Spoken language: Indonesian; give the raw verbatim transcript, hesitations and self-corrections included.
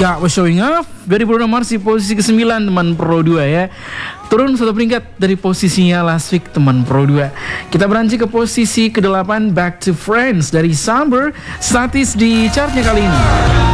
God was showing up dari Bruno Mars di posisi kesembilan teman Pro dua ya. Turun satu peringkat dari posisinya last week teman Pro dua. Kita beranjak ke posisi kedelapan Back to Friends dari Samber, statis di chartnya kali ini.